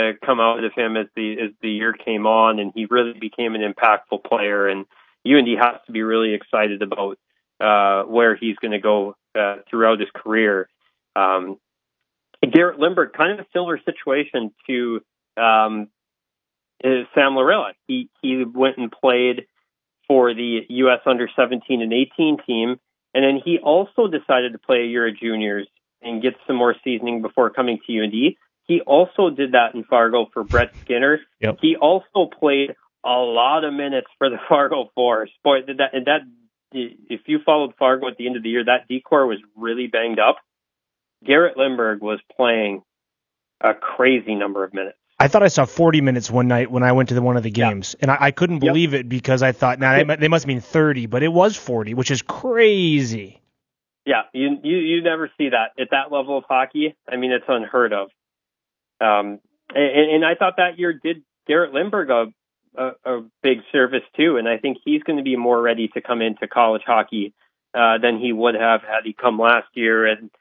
come out of him as the year came on, and he really became an impactful player. And UND has to be really excited about where he's going to go throughout his career. Garrett Lindbergh, kind of a similar situation to Sam Larilla. He went and played for the U.S. under 17 and 18 team, and then he also decided to play a year of juniors and get some more seasoning before coming to UND. He also did that in Fargo for Brett Skinner. Yep. He also played a lot of minutes for the Fargo Force. Boy, that if you followed Fargo at the end of the year, that decor was really banged up. Garrett Lindbergh was playing a crazy number of minutes. I thought I saw 40 minutes one night when I went to one of the games, and I couldn't believe it because I thought, they must mean 30, but it was 40, which is crazy. Yeah, you never see that at that level of hockey. I mean, it's unheard of. And I thought that year did Garrett Lindbergh a big service too, and I think he's going to be more ready to come into college hockey than he would have had he come last year. And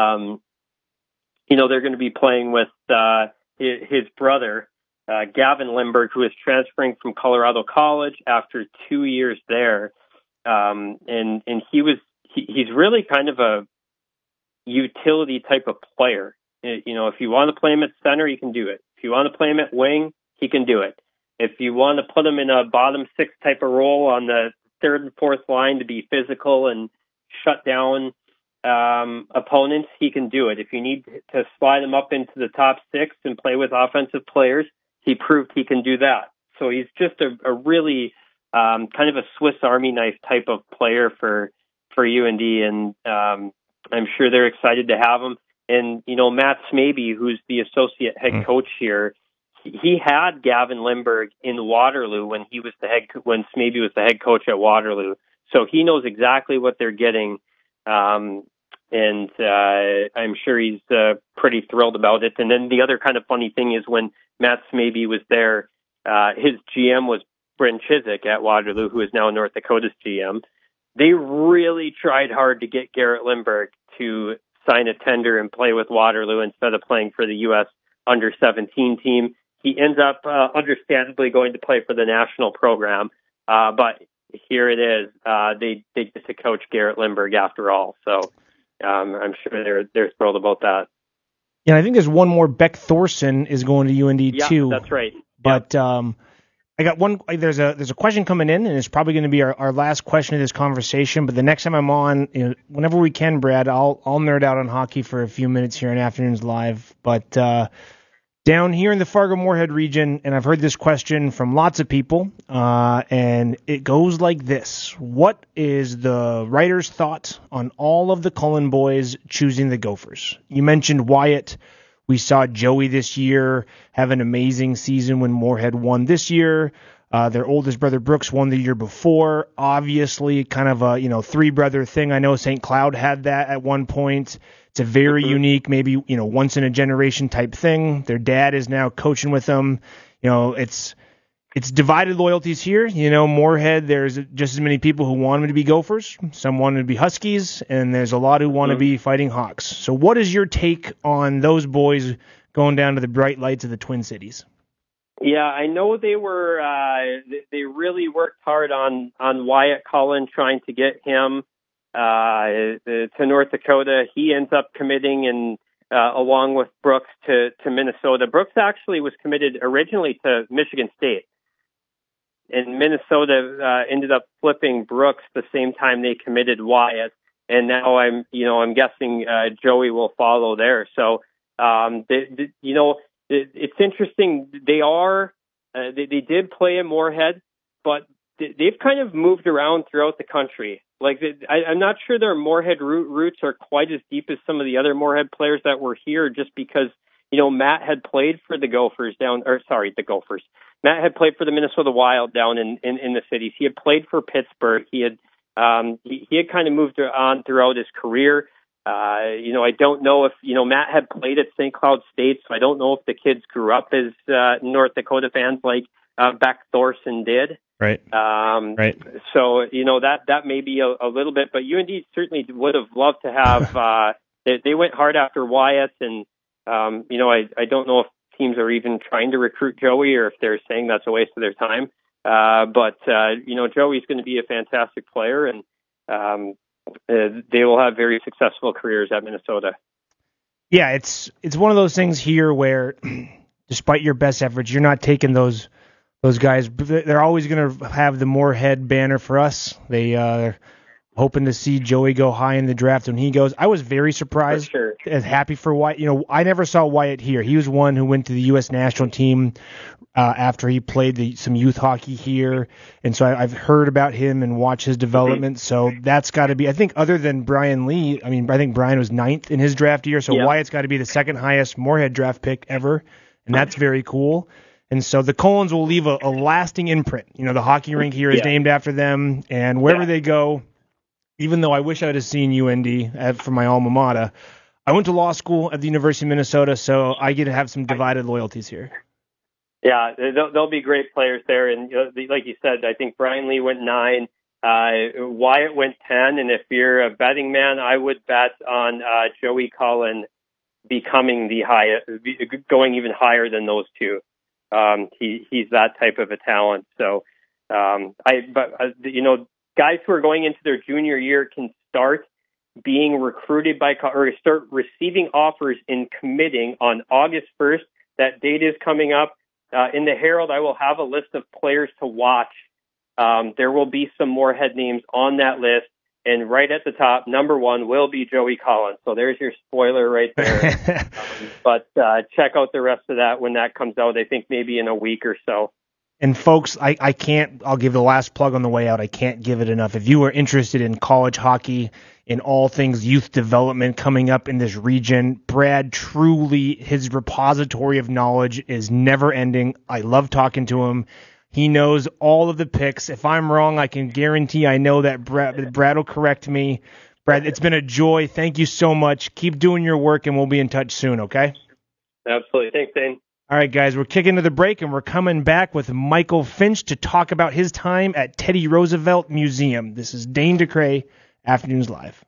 they're going to be playing with his brother, Gavin Lindbergh, who is transferring from Colorado College after 2 years there. And he's really kind of a utility type of player. If you want to play him at center, he can do it. If you want to play him at wing, he can do it. If you want to put him in a bottom six type of role on the third and fourth line to be physical and shut down opponents, he can do it. If you need to slide him up into the top six and play with offensive players, he proved he can do that. So he's just a really kind of a Swiss Army knife type of player for UND, and I'm sure they're excited to have him. And, Matt Smaby, who's the associate head coach here, he had Gavin Lindbergh in Waterloo when when Smaby was the head coach at Waterloo. So he knows exactly what they're getting. And I'm sure he's pretty thrilled about it. And then the other kind of funny thing is when Matt Smaby was there, his GM was Brent Chiswick at Waterloo, who is now North Dakota's GM. They really tried hard to get Garrett Lindbergh to sign a tender and play with Waterloo instead of playing for the U.S. under 17 team. He ends up understandably going to play for the national program. But here it is. They get to coach Garrett Lindbergh after all. So I'm sure they're thrilled about that. Yeah, I think there's one more. Beck Thorson is going to UND too. Yeah, that's right. But I got one. There's a question coming in, and it's probably going to be our last question of this conversation. But the next time I'm on, whenever we can, Brad, I'll nerd out on hockey for a few minutes here on Afternoons Live. But down here in the Fargo-Moorhead region, and I've heard this question from lots of people, and it goes like this: what is the writer's thought on all of the Cullen boys choosing the Gophers? You mentioned Wyatt. We saw Joey this year have an amazing season when Moorhead won this year. Their oldest brother Brooks won the year before. Obviously, kind of a three-brother thing. I know St. Cloud had that at one point. It's a very unique, maybe once in a generation type thing. Their dad is now coaching with them. It's divided loyalties here. Moorhead, there's just as many people who want them to be Gophers. Some want them to be Huskies, and there's a lot who want to be Fighting Hawks. So what is your take on those boys going down to the bright lights of the Twin Cities? Yeah, I know they were. They really worked hard on Wyatt Cullen, trying to get him to North Dakota. He ends up committing, and along with Brooks to Minnesota. Brooks actually was committed originally to Michigan State, and Minnesota ended up flipping Brooks the same time they committed Wyatt. And now I'm guessing Joey will follow there. So it's interesting. They did play in Moorhead, but they've kind of moved around throughout the country. I'm not sure their Moorhead roots are quite as deep as some of the other Moorhead players that were here, just because, Matt had played for the Gophers Matt had played for the Minnesota Wild down in the cities. He had played for Pittsburgh. He had kind of moved on throughout his career. I don't know if, Matt had played at St. Cloud State, so I don't know if the kids grew up as North Dakota fans like Beck Thorson did. Right. Right. So, that may be a little bit, but UND certainly would have loved to have, they went hard after Wyatt, and, I don't know if teams are even trying to recruit Joey or if they're saying that's a waste of their time. But Joey's going to be a fantastic player, and they will have very successful careers at Minnesota. Yeah, it's one of those things here where, despite your best efforts, you're not taking those guys. They're always going to have the Moorhead banner for us. They're hoping to see Joey go high in the draft when he goes. I was very surprised, for sure. Happy for Wyatt. I never saw Wyatt here. He was one who went to the U.S. national team after he played some youth hockey here, and so I've heard about him and watched his development. So that's got to be, I think, other than Brian Lee. I think Brian was 9th in his draft year, so Wyatt's got to be the second highest Moorhead draft pick ever, and that's very cool. And so the Colons will leave a lasting imprint. The hockey rink here is named after them, and wherever they go. Even though I wish I'd have seen UND from my alma mater, I went to law school at the University of Minnesota, so I get to have some divided loyalties here. Yeah, they'll be great players there. And like you said, I think Brian Lee went 9, Wyatt went 10. And if you're a betting man, I would bet on Joey Cullen becoming the highest, going even higher than those two. He's that type of a talent. So, guys who are going into their junior year can start being recruited or start receiving offers and committing on August 1st. That date is coming up. In the Herald, I will have a list of players to watch. There will be some Moorhead names on that list. And right at the top, number 1 will be Joey Collins. So there's your spoiler right there. But check out the rest of that when that comes out. I think maybe in a week or so. And folks, I'll give the last plug on the way out. I can't give it enough. If you are interested in college hockey, in all things youth development coming up in this region, Brad, truly, his repository of knowledge is never ending. I love talking to him. He knows all of the picks. If I'm wrong, I can guarantee I know that Brad will correct me. Brad, it's been a joy. Thank you so much. Keep doing your work, and we'll be in touch soon, okay? Absolutely. Thanks, Dane. All right, guys, we're kicking to the break, and we're coming back with Michael Finch to talk about his time at Teddy Roosevelt Museum. This is Dane DeCray, Afternoons Live.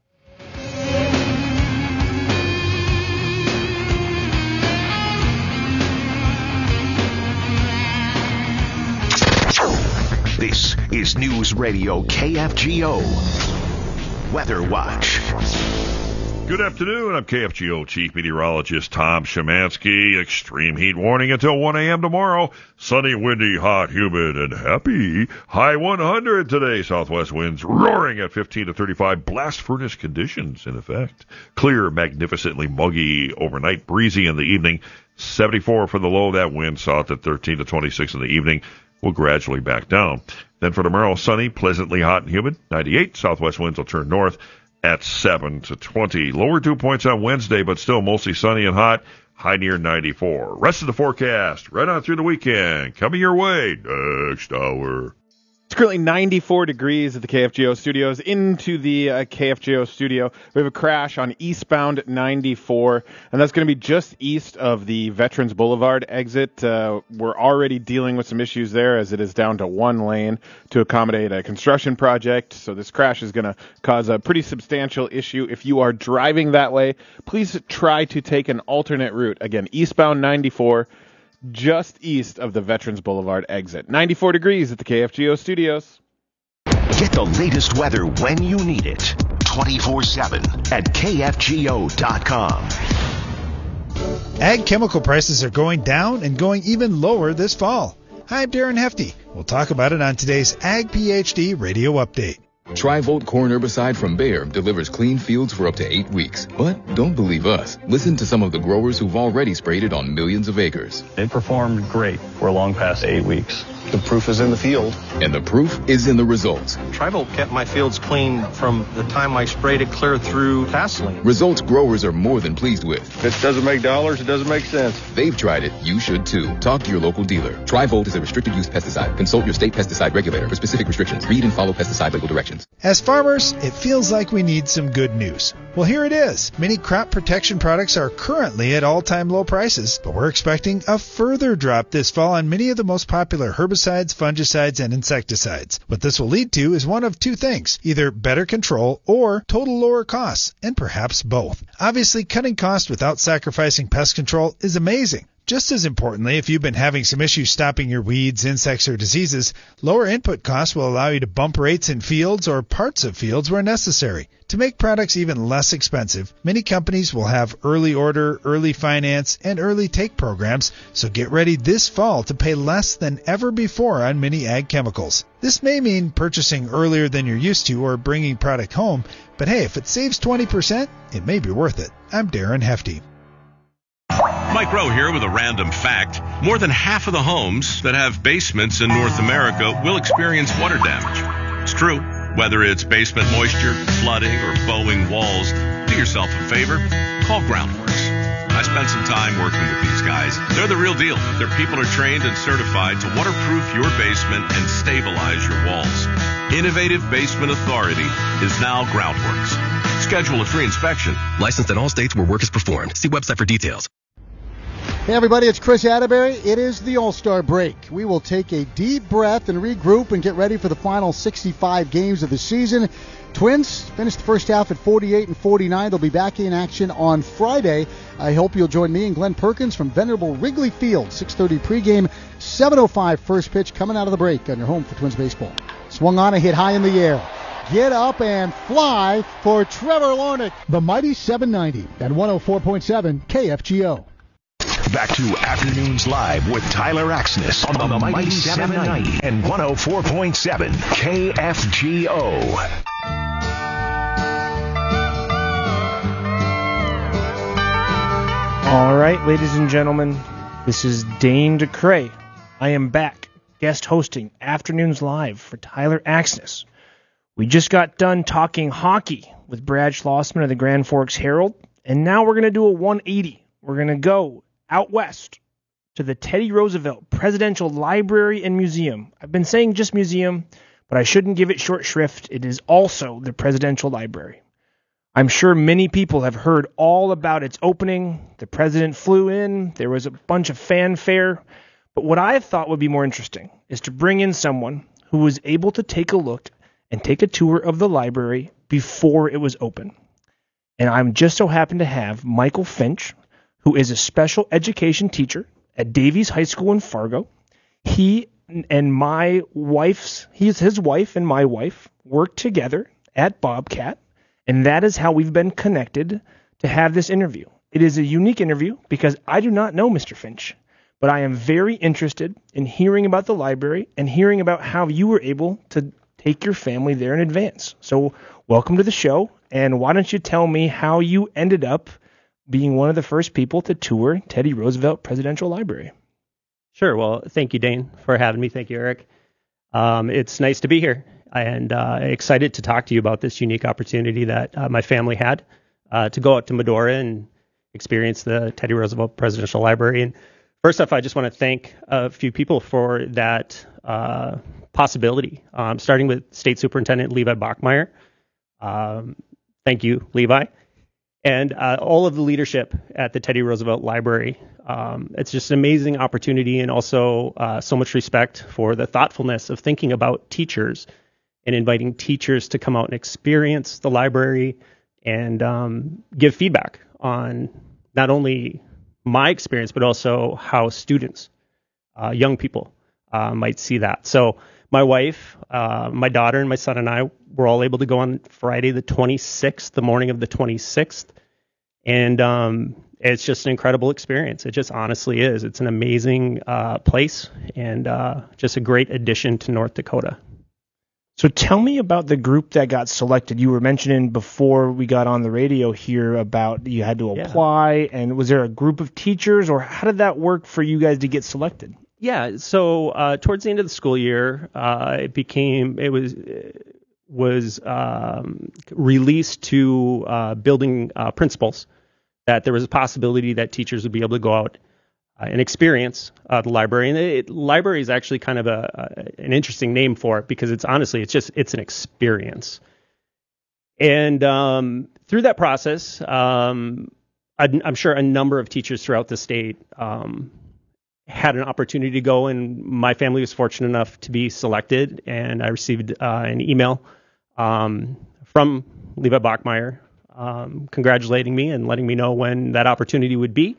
This is News Radio KFGO Weather Watch. Good afternoon. I'm KFGO Chief Meteorologist Tom Szymanski. Extreme heat warning until 1 a.m. tomorrow. Sunny, windy, hot, humid, and happy. High 100 today. Southwest winds roaring at 15 to 35. Blast furnace conditions in effect. Clear, magnificently muggy overnight. Breezy in the evening. 74 for the low. That wind south at 13 to 26 in the evening. Will gradually back down. Then for tomorrow, sunny, pleasantly hot and humid. 98. Southwest winds will turn north at 7 to 20. Lower dew points on Wednesday, but still mostly sunny and hot. High near 94. Rest of the forecast right on through the weekend. Coming your way next hour. It's currently 94 degrees at the KFGO studios. Into the KFGO studio, we have a crash on eastbound 94, and that's going to be just east of the Veterans Boulevard exit. We're already dealing with some issues there as it is down to one lane to accommodate a construction project. So this crash is going to cause a pretty substantial issue. If you are driving that way, please try to take an alternate route. Again, eastbound 94. Just east of the Veterans Boulevard exit. 94 degrees at the KFGO studios. Get the latest weather when you need it. 24/7 at KFGO.com. Ag chemical prices are going down and going even lower this fall. Hi, I'm Darren Hefty. We'll talk about it on today's Ag PhD Radio Update. Tri-Volt corn herbicide from Bayer delivers clean fields for up to 8 weeks. But don't believe us. Listen to some of the growers who've already sprayed it on millions of acres. It performed great for long past 8 weeks. The proof is in the field. And the proof is in the results. Tri-Volt kept my fields clean from the time I sprayed it clear through Vaseline. Results growers are more than pleased with. If it doesn't make dollars, it doesn't make sense. They've tried it. You should too. Talk to your local dealer. Tri-Volt is a restricted use pesticide. Consult your state pesticide regulator for specific restrictions. Read and follow pesticide label directions. As farmers, it feels like we need some good news. Well, here it is. Many crop protection products are currently at all-time low prices, but we're expecting a further drop this fall on many of the most popular herbicides, fungicides, and insecticides. What this will lead to is one of two things, either better control or total lower costs, and perhaps both. Obviously, cutting costs without sacrificing pest control is amazing. Just as importantly, if you've been having some issues stopping your weeds, insects, or diseases, lower input costs will allow you to bump rates in fields or parts of fields where necessary. To make products even less expensive, many companies will have early order, early finance, and early take programs, so get ready this fall to pay less than ever before on many ag chemicals. This may mean purchasing earlier than you're used to or bringing product home, but hey, if it saves 20%, it may be worth it. I'm Darren Hefty. Mike Rowe here with a random fact. More than half of the homes that have basements in North America will experience water damage. It's true. Whether it's basement moisture, flooding, or bowing walls, do yourself a favor. Call Groundworks. I spent some time working with these guys. They're the real deal. Their people are trained and certified to waterproof your basement and stabilize your walls. Innovative Basement Authority is now Groundworks. Schedule a free inspection. Licensed in all states where work is performed. See website for details. Hey everybody, it's Chris Atterbury. It is the All-Star break. We will take a deep breath and regroup and get ready for the final 65 games of the season. Twins finished the first half at 48-49. They'll be back in action on Friday. I hope you'll join me and Glenn Perkins from Venerable Wrigley Field. 6:30 pregame, 7:05 first pitch coming out of the break on your home for Twins baseball. Swung on and hit high in the air. Get up and fly for Trevor Larnach. The mighty 790 at 104.7 KFGO. Back to Afternoons Live with Tyler Axness on the mighty 790 and 104.7 KFGO. All right, ladies and gentlemen, this is Dane DeCray. I am back, guest hosting Afternoons Live for Tyler Axness. We just got done talking hockey with Brad Schlossman of the Grand Forks Herald, and now we're going to do a 180. We're going to go out west to the Teddy Roosevelt Presidential Library and Museum. I've been saying just museum, but I shouldn't give it short shrift. It is also the Presidential Library. I'm sure many people have heard all about its opening. The president flew in. There was a bunch of fanfare. But what I thought would be more interesting is to bring in someone who was able to take a look and take a tour of the library before it was open. And I'm just so happen to have Michael Finch, who is a special education teacher at Davies High School in Fargo. He and my wife's, his wife and my wife work together at Bobcat, and that is how we've been connected to have this interview. It is a unique interview because I do not know Mr. Finch, but I am very interested in hearing about the library and hearing about how you were able to take your family there in advance. So welcome to the show, and why don't you tell me how you ended up being one of the first people to tour Teddy Roosevelt Presidential Library. Sure. Well, thank you, Dane, for having me. Thank you, Eric. It's nice to be here and excited to talk to you about this unique opportunity that my family had to go out to Medora and experience the Teddy Roosevelt Presidential Library. And first off, I just want to thank a few people for that possibility, starting with State Superintendent Levi Bachmeyer. Thank you, Levi. And all of the leadership at the Teddy Roosevelt Library. It's just an amazing opportunity, and also so much respect for the thoughtfulness of thinking about teachers and inviting teachers to come out and experience the library and give feedback on not only my experience, but also how students, young people, might see that. So my wife, my daughter, and my son and I were all able to go on Friday the 26th, the morning of the 26th. And it's just an incredible experience. It just honestly is. It's an amazing place and just a great addition to North Dakota. So tell me about the group that got selected. You were mentioning before we got on the radio here about you had to apply, and was there a group of teachers, or how did that work for you guys to get selected? Yeah, so towards the end of the school year, it was released to building principals that there was a possibility that teachers would be able to go out and experience the library. And library is actually kind of an interesting name for it because it's an experience. And through that process, I'm sure a number of teachers throughout the state had an opportunity to go, and my family was fortunate enough to be selected, and I received an email from Levi Bachmeyer congratulating me and letting me know when that opportunity would be.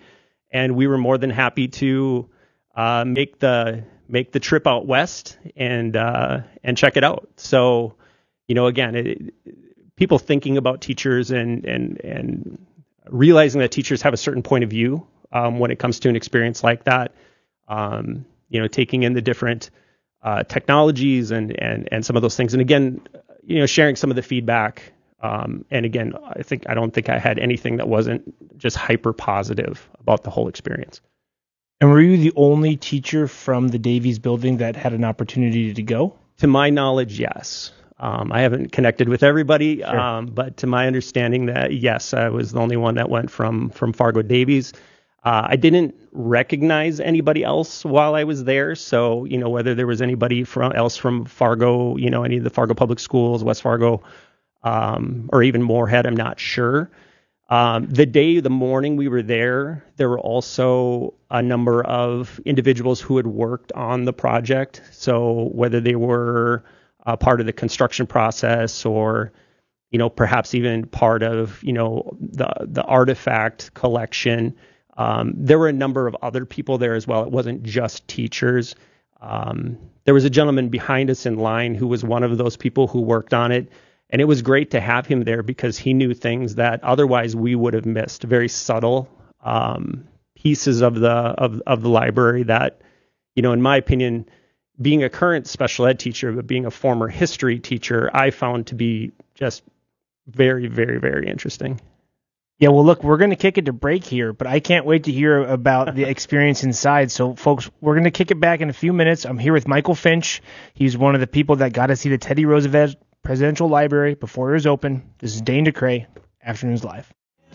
and we were more than happy to make the trip out west and check it out. So, again, people thinking about teachers and realizing that teachers have a certain point of view when it comes to an experience like that. Taking in the different technologies and some of those things, and again, sharing some of the feedback. And again, I don't think I had anything that wasn't just hyper positive about the whole experience. And were you the only teacher from the Davies building that had an opportunity to go? To my knowledge, yes. I haven't connected with everybody, Sure. But to my understanding that, yes, I was the only one that went from Fargo Davies. I didn't recognize anybody else while I was there. So, whether there was anybody else from Fargo, any of the Fargo public schools, West Fargo, or even Moorhead, I'm not sure. The morning we were there were also a number of individuals who had worked on the project. So whether they were part of the construction process or, perhaps even part of, the artifact collection, there were a number of other people there as well. It wasn't just teachers. There was a gentleman behind us in line who was one of those people who worked on it. And it was great to have him there because he knew things that otherwise we would have missed, very subtle pieces of the library that, in my opinion, being a current special ed teacher, but being a former history teacher, I found to be just very, very, very interesting. Yeah, well, look, we're going to kick it to break here, but I can't wait to hear about the experience inside. So, folks, we're going to kick it back in a few minutes. I'm here with Michael Finch. He's one of the people that got to see the Teddy Roosevelt Presidential Library before it was open. This is Dane DeCray, Afternoons Live.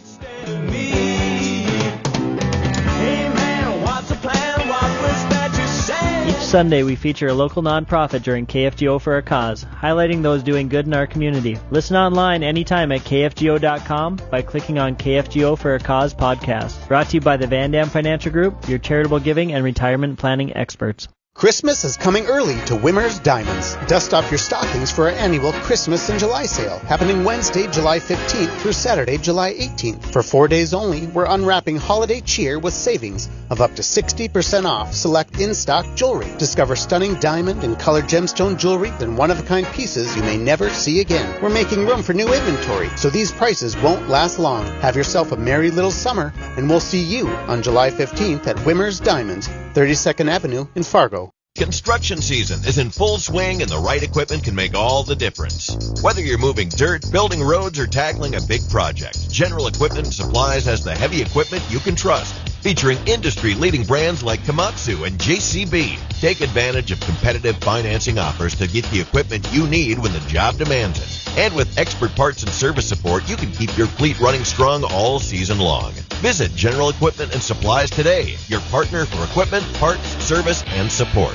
Each Sunday, we feature a local nonprofit during KFGO for a Cause, highlighting those doing good in our community. Listen online anytime at KFGO.com by clicking on KFGO for a Cause podcast. Brought to you by the Van Dam Financial Group, your charitable giving and retirement planning experts. Christmas is coming early to Wimmer's Diamonds. Dust off your stockings for our annual Christmas in July sale, happening Wednesday, July 15th through Saturday, July 18th. For 4 days only, we're unwrapping holiday cheer with savings of up to 60% off select in-stock jewelry. Discover stunning diamond and colored gemstone jewelry and one-of-a-kind pieces you may never see again. We're making room for new inventory, so these prices won't last long. Have yourself a merry little summer, and we'll see you on July 15th at Wimmer's Diamonds, 32nd Avenue in Fargo. Construction season is in full swing and the right equipment can make all the difference. Whether you're moving dirt, building roads, or tackling a big project, General Equipment and Supplies has the heavy equipment you can trust. Featuring industry-leading brands like Komatsu and JCB. Take advantage of competitive financing offers to get the equipment you need when the job demands it. And with expert parts and service support, you can keep your fleet running strong all season long. Visit General Equipment and Supplies today, your partner for equipment, parts, service, and support.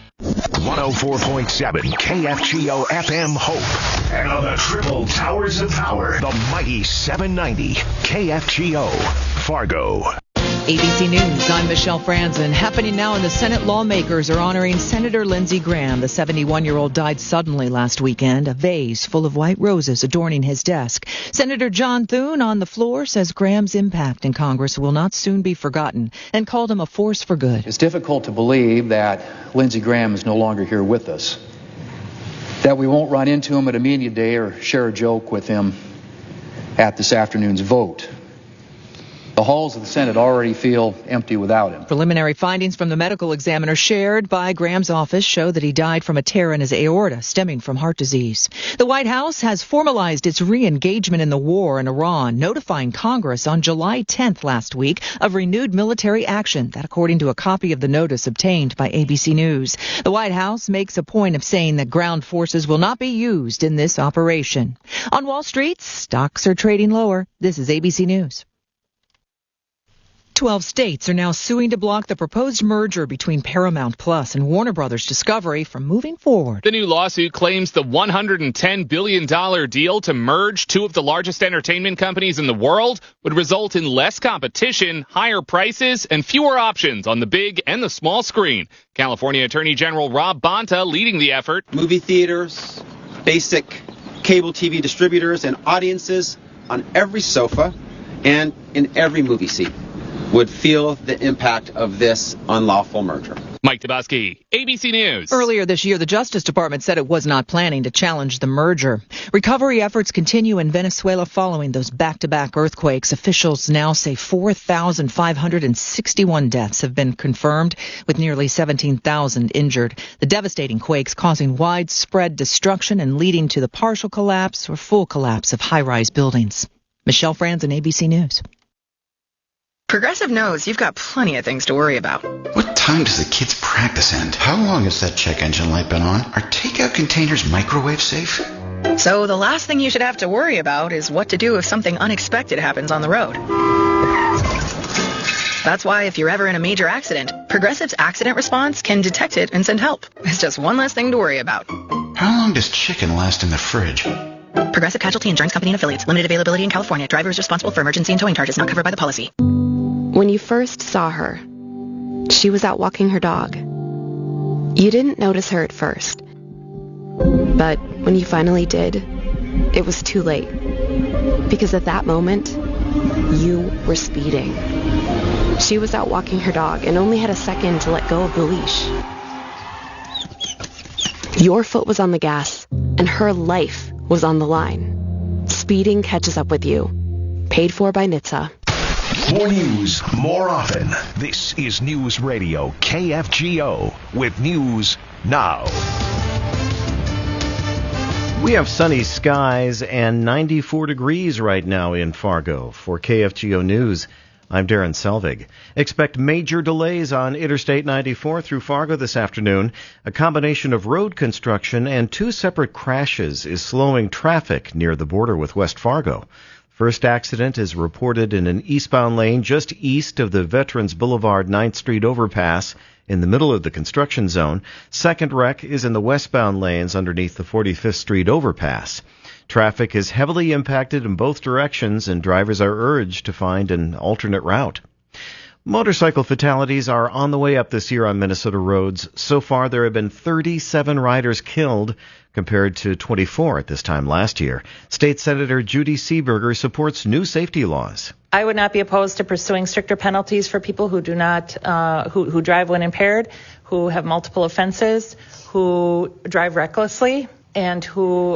104.7 KFGO FM Hope. And on the triple towers of power, the mighty 790 KFGO Fargo. ABC News, I'm Michelle Franzen. Happening now in the Senate, lawmakers are honoring Senator Lindsey Graham. The 71-year-old died suddenly last weekend. A vase full of white roses adorning his desk. Senator John Thune on the floor says Graham's impact in Congress will not soon be forgotten and called him a force for good. It's difficult to believe that Lindsey Graham is no longer here with us, that we won't run into him at a media day or share a joke with him at this afternoon's vote. The halls of the Senate already feel empty without him. Preliminary findings from the medical examiner shared by Graham's office show that he died from a tear in his aorta stemming from heart disease. The White House has formalized its re-engagement in the war in Iran, notifying Congress on July 10th last week of renewed military action. That according to a copy of the notice obtained by ABC News. The White House makes a point of saying that ground forces will not be used in this operation. On Wall Street, stocks are trading lower. This is ABC News. 12 states are now suing to block the proposed merger between Paramount Plus and Warner Brothers Discovery from moving forward. The new lawsuit claims the $110 billion deal to merge two of the largest entertainment companies in the world would result in less competition, higher prices, and fewer options on the big and the small screen. California Attorney General Rob Bonta leading the effort. Movie theaters, basic cable TV distributors, and audiences on every sofa and in every movie seat. would feel the impact of this unlawful merger. Mike Tabowski, ABC News. Earlier this year, the Justice Department said it was not planning to challenge the merger. Recovery efforts continue in Venezuela following those back-to-back earthquakes. Officials now say 4,561 deaths have been confirmed, with nearly 17,000 injured. The devastating quakes causing widespread destruction and leading to the partial collapse or full collapse of high-rise buildings. Michelle Franzen, ABC News. Progressive knows you've got plenty of things to worry about. What time does the kids' practice end? How long has that check engine light been on? Are takeout containers microwave safe? So the last thing you should have to worry about is what to do if something unexpected happens on the road. That's why if you're ever in a major accident, Progressive's accident response can detect it and send help. It's just one less thing to worry about. How long does chicken last in the fridge? Progressive Casualty Insurance Company and Affiliates. Limited availability in California. Driver is responsible for emergency and towing charges not covered by the policy. When you first saw her, she was out walking her dog. You didn't notice her at first. But when you finally did, it was too late. Because at that moment, you were speeding. She was out walking her dog and only had a second to let go of the leash. Your foot was on the gas, and her life was on the line. Speeding catches up with you. Paid for by NHTSA. More news, more often. This is News Radio KFGO with News Now. We have sunny skies and 94 degrees right now in Fargo. For KFGO News, I'm Darren Selvig. Expect major delays on Interstate 94 through Fargo this afternoon. A combination of road construction and two separate crashes is slowing traffic near the border with West Fargo. First accident is reported in an eastbound lane just east of the Veterans Boulevard 9th Street overpass in the middle of the construction zone. Second wreck is in the westbound lanes underneath the 45th Street overpass. Traffic is heavily impacted in both directions, and drivers are urged to find an alternate route. Motorcycle fatalities are on the way up this year on Minnesota roads. So far, there have been 37 riders killed, compared to 24 at this time last year. State Senator Judy Seeberger supports new safety laws. I would not be opposed to pursuing stricter penalties for people who do not, who drive when impaired, who have multiple offenses, who drive recklessly, and who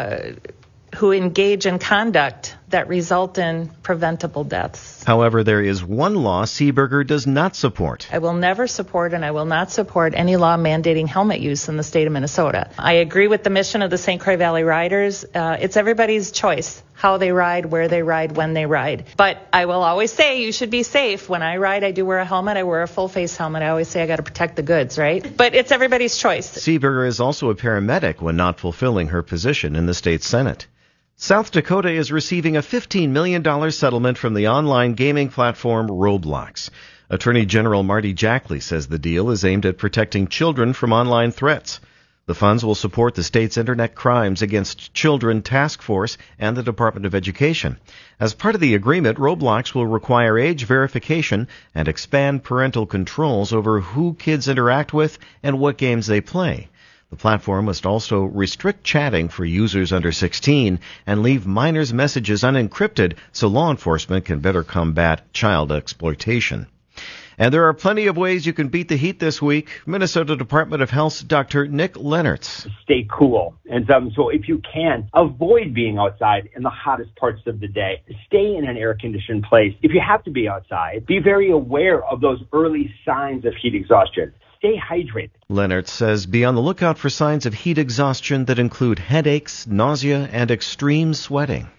engage in conduct that result in preventable deaths. However, there is one law Seeberger does not support. I will never support and I will not support any law mandating helmet use in the state of Minnesota. I agree with the mission of the St. Croix Valley Riders. It's everybody's choice how they ride, where they ride, when they ride. But I will always say you should be safe. When I ride, I do wear a helmet. I wear a full-face helmet. I always say I got to protect the goods, right? But it's everybody's choice. Seeberger is also a paramedic when not fulfilling her position in the state Senate. South Dakota is receiving a $15 million settlement from the online gaming platform Roblox. Attorney General Marty Jackley says the deal is aimed at protecting children from online threats. The funds will support the state's Internet Crimes Against Children Task Force and the Department of Education. As part of the agreement, Roblox will require age verification and expand parental controls over who kids interact with and what games they play. The platform must also restrict chatting for users under 16 and leave minors' messages unencrypted so law enforcement can better combat child exploitation. And there are plenty of ways you can beat the heat this week. Minnesota Department of Health's Dr. Nick Lennertz. Stay cool. And so if you can, avoid being outside in the hottest parts of the day. Stay in an air-conditioned place. If you have to be outside, be very aware of those early signs of heat exhaustion. Stay hydrated. Lennertz says be on the lookout for signs of heat exhaustion that include headaches, nausea, and extreme sweating.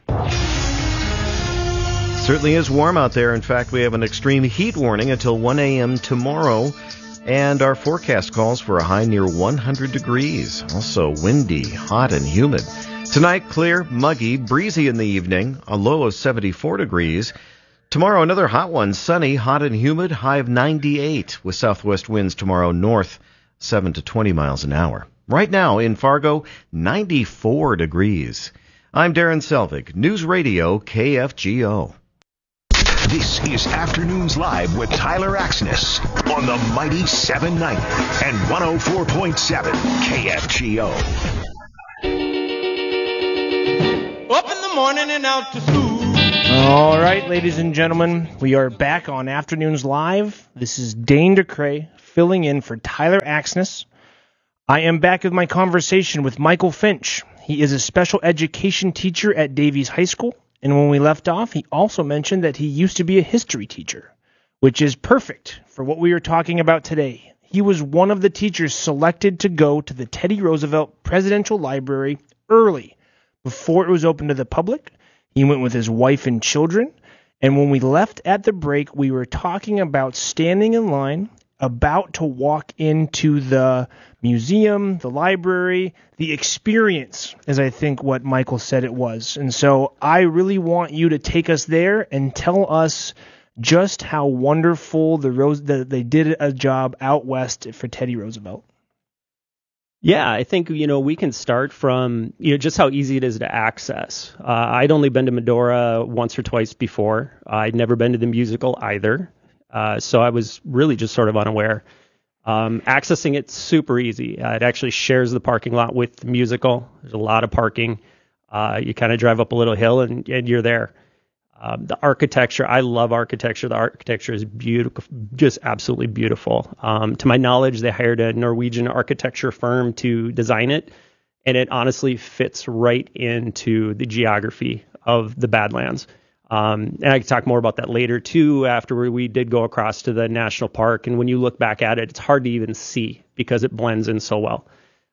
Certainly is warm out there. In fact, we have an extreme heat warning until 1 a.m. tomorrow, and our forecast calls for a high near 100 degrees. Also windy, hot, and humid. Tonight, clear, muggy, breezy in the evening, a low of 74 degrees. Tomorrow, another hot one, sunny, hot and humid, high of 98, with southwest winds tomorrow north, 7 to 20 miles an hour. Right now, in Fargo, 94 degrees. I'm Darren Selvig, News Radio KFGO. This is Afternoons Live with Tyler Axness on the mighty 790 and 104.7 KFGO. Up in the morning and out to school. All right, ladies and gentlemen, we are back on Afternoons Live. This is Dane DeCray filling in for Tyler Axness. I am back with my conversation with Michael Finch. He is a special education teacher at Davies High School, and when we left off, he also mentioned that he used to be a history teacher, which is perfect for what we are talking about today. He was one of the teachers selected to go to the Teddy Roosevelt Presidential Library early, before it was open to the public. He went with his wife and children, and when we left at the break, we were talking about standing in line, about to walk into the museum, the library, the experience, as I think what Michael said it was. And so I really want you to take us there and tell us just how wonderful they did a job out west for Teddy Roosevelt. Yeah, I think, we can start from, just how easy it is to access. I'd only been to Medora once or twice before. I'd never been to the musical either. So I was really just sort of unaware. Accessing it's super easy. It actually shares the parking lot with the musical. There's a lot of parking. You kind of drive up a little hill and you're there. The architecture, I love architecture. The architecture is beautiful, just absolutely beautiful. To my knowledge, they hired a Norwegian architecture firm to design it, and it honestly fits right into the geography of the Badlands. And I can talk more about that later, too, after we did go across to the national park. And when you look back at it, it's hard to even see because it blends in so well.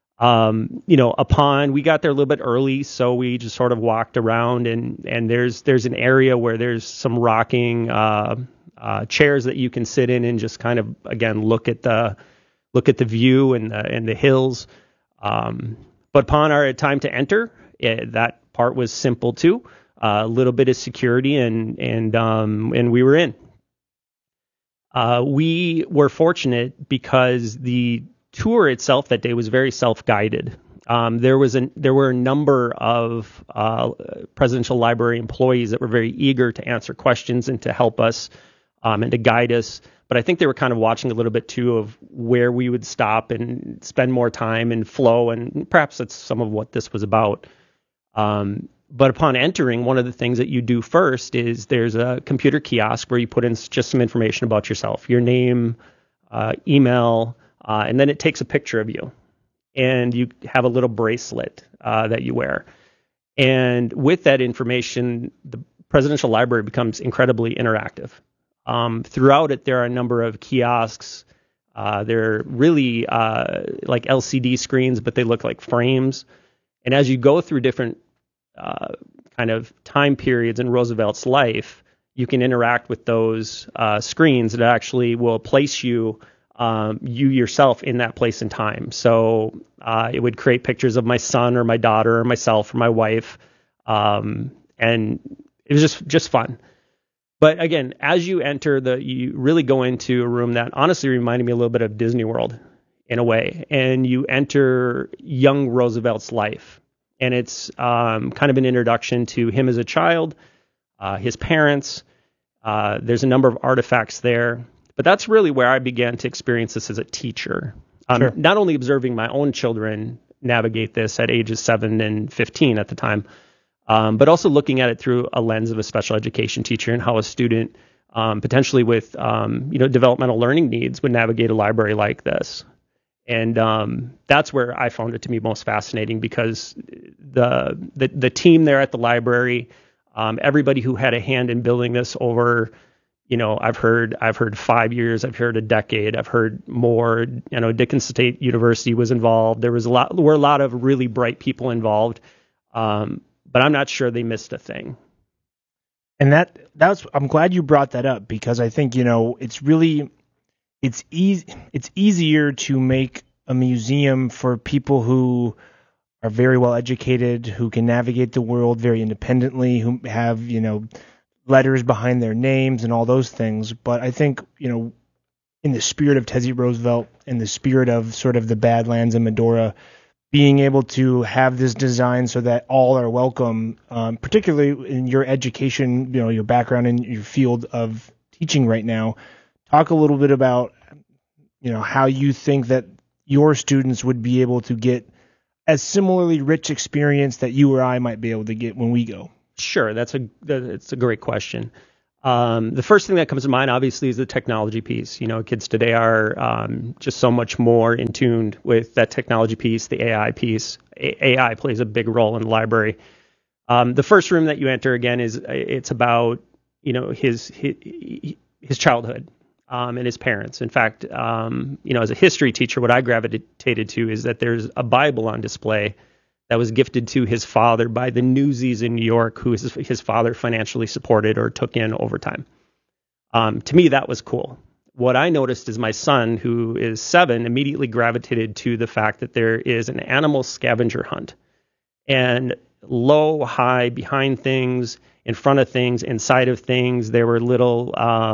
We got there a little bit early, so we just sort of walked around and there's an area where there's some rocking chairs that you can sit in and just kind of, again, look at the view and the hills. But upon our time to enter, that part was simple too. A little bit of security and we were in. We were fortunate because the tour itself that day was very self-guided. There were a number of Presidential Library employees that were very eager to answer questions and to help us and to guide us. But I think they were kind of watching a little bit too of where we would stop and spend more time and flow, and perhaps that's some of what this was about. But upon entering, one of the things that you do first is there's a computer kiosk where you put in just some information about yourself, your name, email, and then it takes a picture of you. And you have a little bracelet that you wear. And with that information, the Presidential Library becomes incredibly interactive. Throughout it, there are a number of kiosks. They're really like LCD screens, but they look like frames. And as you go through different kind of time periods in Roosevelt's life, you can interact with those screens that actually will place you yourself in that place and time. So it would create pictures of my son or my daughter or myself or my wife. And it was just fun. But again, as you enter you really go into a room that honestly reminded me a little bit of Disney World in a way. And you enter young Roosevelt's life. And it's kind of an introduction to him as a child, his parents. There's a number of artifacts there. But that's really where I began to experience this as a teacher. Sure. Not only observing my own children navigate this at ages 7 and 15 at the time, but also looking at it through a lens of a special education teacher and how a student potentially with developmental learning needs would navigate a library like this. And that's where I found it to be most fascinating because the team there at the library, everybody who had a hand in building this over, I've heard 5 years, I've heard a decade, I've heard more. Dickinson State University was involved. There were a lot of really bright people involved, but I'm not sure they missed a thing. And I'm glad you brought that up because I think it's easier to make a museum for people who are very well educated, who can navigate the world very independently, who have letters behind their names and all those things. But I think, in the spirit of Teddy Roosevelt and the spirit of sort of the Badlands and Medora, being able to have this design so that all are welcome, particularly in your education, your background in your field of teaching right now, talk a little bit about, how you think that your students would be able to get a similarly rich experience that you or I might be able to get when we go. Sure, it's a great question. The first thing that comes to mind, obviously, is the technology piece. Kids today are just so much more in tune with that technology piece, the AI piece. AI plays a big role in the library. The first room that you enter, again, it's about his childhood and his parents. In fact, as a history teacher, what I gravitated to is that there's a Bible on display that was gifted to his father by the Newsies in New York, who his father financially supported or took in over time. To me, that was cool. What I noticed is my son, who is 7, immediately gravitated to the fact that there is an animal scavenger hunt. And low, high, behind things, in front of things, inside of things, there were little,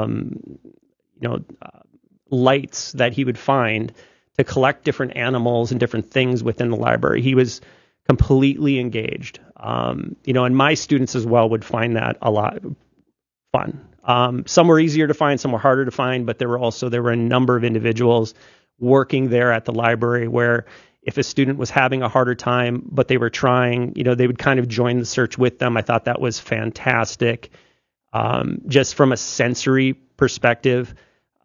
lights that he would find to collect different animals and different things within the library. He was completely engaged. And my students as well would find that a lot fun. Some were easier to find, some were harder to find, but there were a number of individuals working there at the library where if a student was having a harder time, but they were trying, they would kind of join the search with them. I thought that was fantastic. Just from a sensory perspective,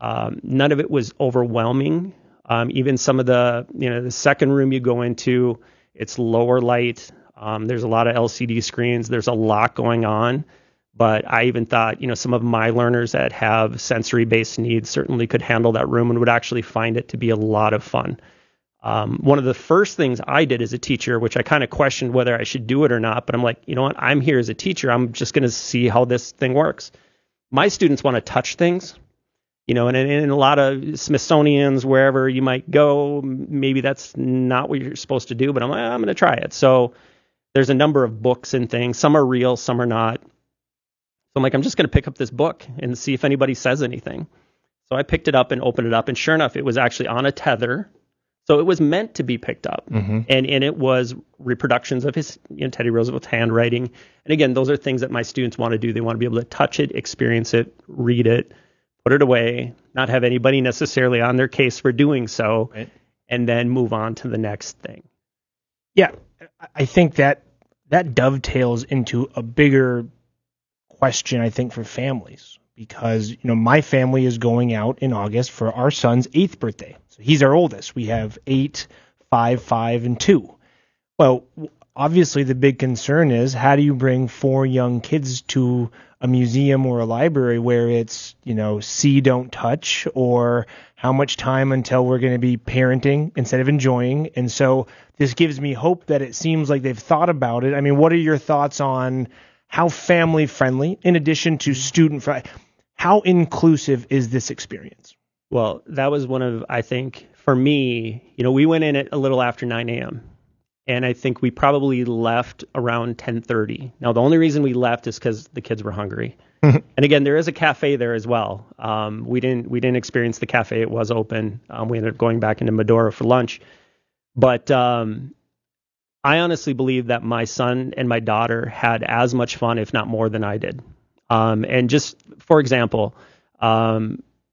none of it was overwhelming. Even some of the second room you go into, it's lower light. There's a lot of LCD screens. There's a lot going on. But I even thought, some of my learners that have sensory-based needs certainly could handle that room and would actually find it to be a lot of fun. One of the first things I did as a teacher, which I kind of questioned whether I should do it or not, but I'm like, you know what? I'm here as a teacher. I'm just going to see how this thing works. My students want to touch things. And in a lot of Smithsonian's, wherever you might go, maybe that's not what you're supposed to do, but I'm going to try it. So there's a number of books and things. Some are real, some are not. So I'm like, I'm just going to pick up this book and see if anybody says anything. So I picked it up and opened it up, and sure enough, it was actually on a tether. So it was meant to be picked up. Mm-hmm. And it was reproductions of his, Teddy Roosevelt's handwriting. And again, those are things that my students want to do. They want to be able to touch it, experience it, read it, put it away, not have anybody necessarily on their case for doing so, right, and then move on to the next thing. Yeah, I think that dovetails into a bigger question, I think, for families, because, my family is going out in August for our son's 8th birthday. So he's our oldest. We have 8, 5, 5, and 2. Well, obviously the big concern is, how do you bring 4 young kids to a museum or a library where it's, see, don't touch, or how much time until we're going to be parenting instead of enjoying? And so this gives me hope that it seems like they've thought about it. I mean, what are your thoughts on how family friendly, in addition to student friendly, how inclusive is this experience? Well, that was one of, I think, for me, we went in at a little after 9 a.m. And I think we probably left around 10:30. Now, the only reason we left is because the kids were hungry. And again, there is a cafe there as well. We didn't experience the cafe; it was open. We ended up going back into Medora for lunch. But I honestly believe that my son and my daughter had as much fun, if not more, than I did. And just for example, as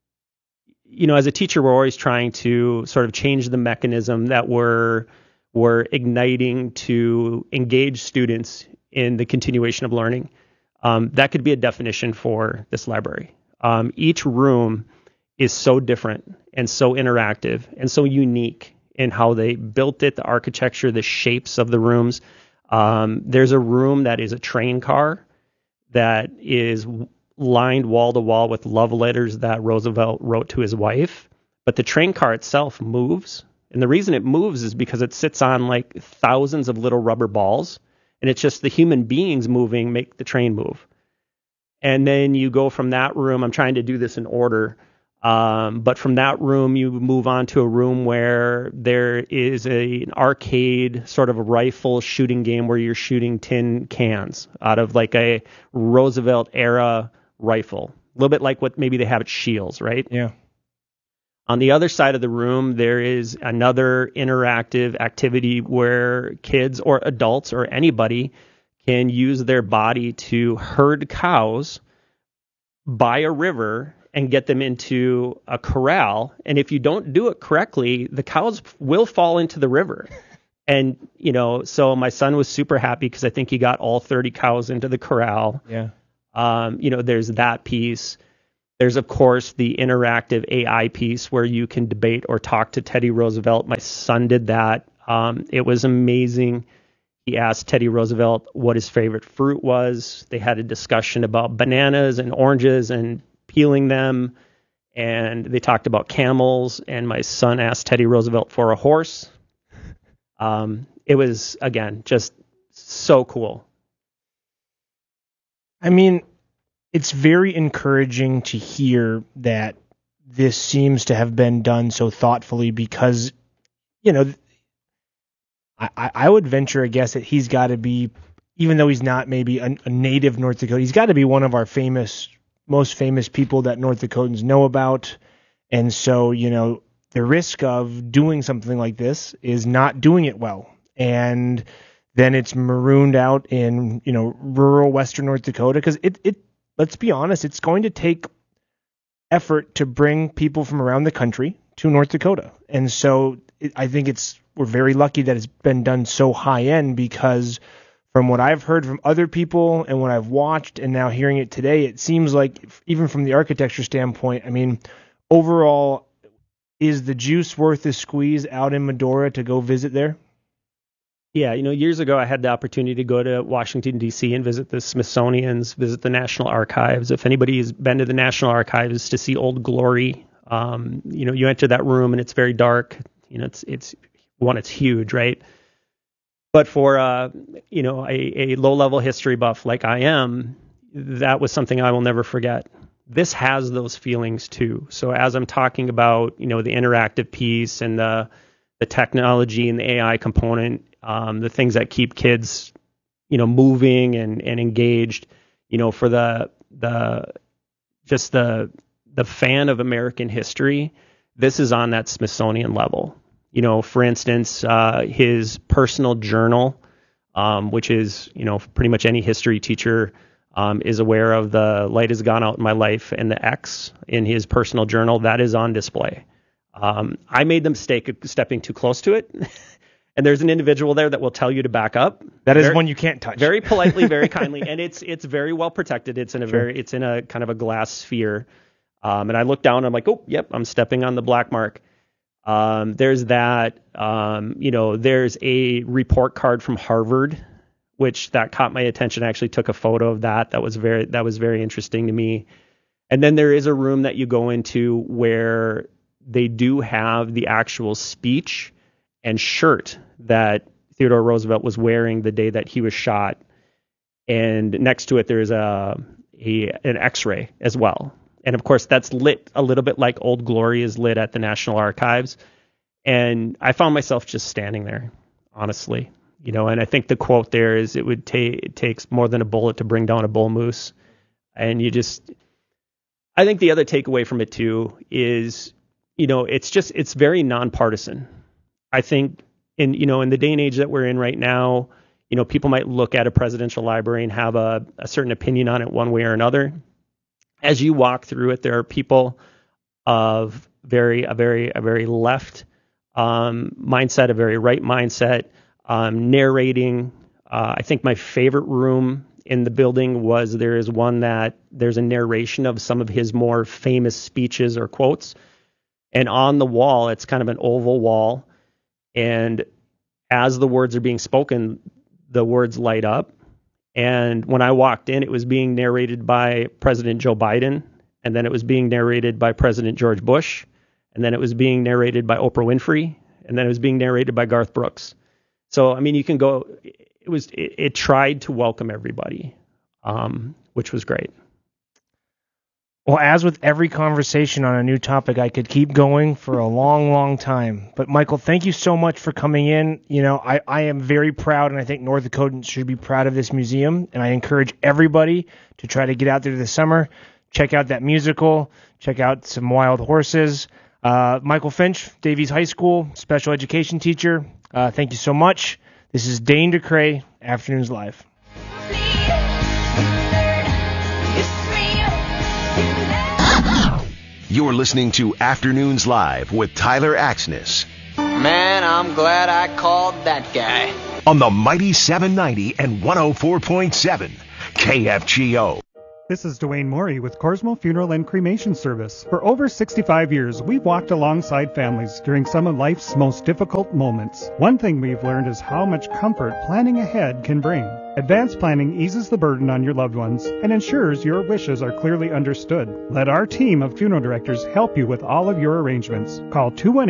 a teacher, we're always trying to sort of change the mechanism that we're igniting to engage students in the continuation of learning. That could be a definition for this library. Each room is so different and so interactive and so unique in how they built it, the architecture, the shapes of the rooms. There's a room that is a train car that is lined wall to wall with love letters that Roosevelt wrote to his wife. But the train car itself moves. And the reason it moves is because it sits on like thousands of little rubber balls, and it's just the human beings moving make the train move. And then you go from that room, I'm trying to do this in order, but from that room you move on to a room where there is an arcade sort of a rifle shooting game where you're shooting tin cans out of like a Roosevelt era rifle. A little bit like what maybe they have at Shields, right? Yeah. On the other side of the room, there is another interactive activity where kids or adults or anybody can use their body to herd cows by a river and get them into a corral. And if you don't do it correctly, the cows will fall into the river. And, so my son was super happy because I think he got all 30 cows into the corral. Yeah. There's that piece. There's, of course, the interactive AI piece where you can debate or talk to Teddy Roosevelt. My son did that. It was amazing. He asked Teddy Roosevelt what his favorite fruit was. They had a discussion about bananas and oranges and peeling them. And they talked about camels. And my son asked Teddy Roosevelt for a horse. It was, again, just so cool. I mean, it's very encouraging to hear that this seems to have been done so thoughtfully because, I would venture a guess that he's got to be, even though he's not maybe a native North Dakota, he's got to be one of our most famous people that North Dakotans know about. And so, the risk of doing something like this is not doing it well. And then it's marooned out in, rural Western North Dakota because it let's be honest, it's going to take effort to bring people from around the country to North Dakota. And so I think we're very lucky that it's been done so high end because from what I've heard from other people and what I've watched and now hearing it today, it seems like even from the architecture standpoint, I mean, overall, is the juice worth the squeeze out in Medora to go visit there? Yeah, years ago I had the opportunity to go to Washington, D.C. and visit the Smithsonian's, visit the National Archives. If anybody has been to the National Archives to see Old Glory, you enter that room and it's very dark. It's huge, right? But for, a low-level history buff like I am, that was something I will never forget. This has those feelings too. So as I'm talking about, the interactive piece and the technology and the AI component, the things that keep kids, moving and engaged, for the fan of American history, this is on that Smithsonian level. For instance, his personal journal, which is, pretty much any history teacher is aware of. The light has gone out in my life and the X in his personal journal, that is on display. I made the mistake of stepping too close to it. And there's an individual there that will tell you to back up. That is one you can't touch. Very politely, very kindly, and it's very well protected. It's in a kind of a glass sphere. And I look down, and I'm like, oh, yep, I'm stepping on the black mark. There's that. There's a report card from Harvard, which that caught my attention. I actually took a photo of that. That was very interesting to me. And then there is a room that you go into where they do have the actual speech and shirt that Theodore Roosevelt was wearing the day that he was shot. And next to it, there's an X-ray as well. And of course, that's lit a little bit like Old Glory is lit at the National Archives. And I found myself just standing there, honestly. And I think the quote there is, it takes more than a bullet to bring down a bull moose. And I think the other takeaway from it too is, it's very nonpartisan. I think in the day and age that we're in right now, people might look at a presidential library and have a certain opinion on it one way or another. As you walk through it, there are people of a very left mindset, a very right mindset, narrating. I think my favorite room in the building was there's a narration of some of his more famous speeches or quotes. And on the wall, it's kind of an oval wall. And as the words are being spoken, the words light up. And when I walked in, it was being narrated by President Joe Biden. And then it was being narrated by President George Bush. And then it was being narrated by Oprah Winfrey. And then it was being narrated by Garth Brooks. So, I mean, you can go, it tried to welcome everybody, which was great. Well, as with every conversation on a new topic, I could keep going for a long, long time. But, Michael, thank you so much for coming in. I am very proud, and I think North Dakotans should be proud of this museum. And I encourage everybody to try to get out there this summer, check out that musical, check out some wild horses. Michael Finch, Davies High School, special education teacher, thank you so much. This is Dane DeCray, Afternoons Live. You're listening to Afternoons Live with Tyler Axness. Man, I'm glad I called that guy. On the Mighty 790 and 104.7 KFGO. This is Dwayne Morey with Corsmo Funeral and Cremation Service. For over 65 years, we've walked alongside families during some of life's most difficult moments. One thing we've learned is how much comfort planning ahead can bring. Advanced planning eases the burden on your loved ones and ensures your wishes are clearly understood. Let our team of funeral directors help you with all of your arrangements. Call